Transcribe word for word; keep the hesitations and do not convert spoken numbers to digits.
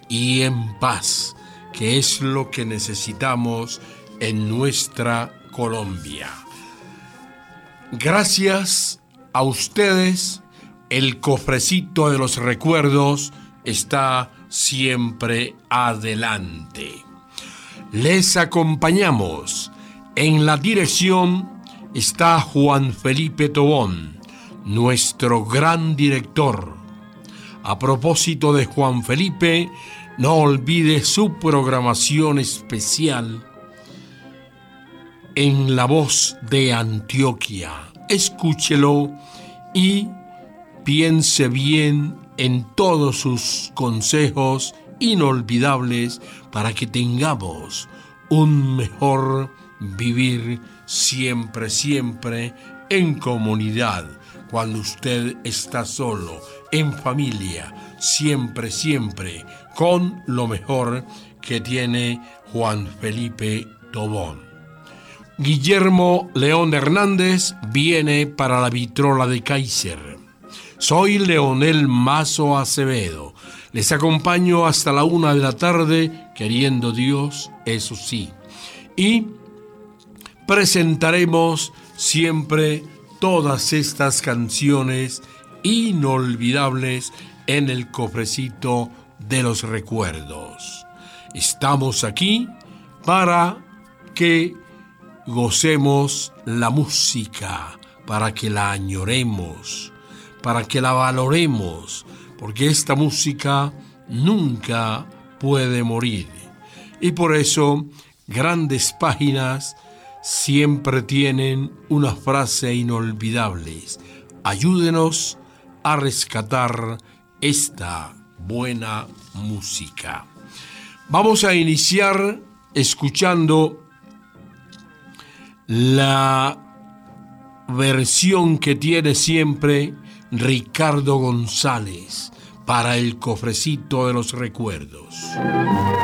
y en paz, que es lo que necesitamos en nuestra Colombia. Gracias a ustedes, el cofrecito de los recuerdos está siempre adelante. Les acompañamos. En la dirección está Juan Felipe Tobón, nuestro gran director. A propósito de Juan Felipe, no olvide su programación especial en La Voz de Antioquia. Escúchelo y piense bien en todos sus consejos inolvidables para que tengamos un mejor vivir siempre, siempre en comunidad. Cuando usted está solo, en familia, siempre, siempre con lo mejor que tiene Juan Felipe Tobón. Guillermo León Hernández viene para la vitrola de Kaiser. Soy Leonel Mazo Acevedo. Les acompaño hasta la una de la tarde, queriendo Dios, eso sí. Y presentaremos siempre todas estas canciones inolvidables en el cofrecito de los recuerdos. Estamos aquí para que gocemos la música, para que la añoremos, para que la valoremos, porque esta música nunca puede morir. Y por eso, Grandes Páginas siempre tienen una frase inolvidable: ayúdenos a rescatar esta buena música. Vamos a iniciar escuchando la versión que tiene siempre Ricardo González para el cofrecito de los recuerdos.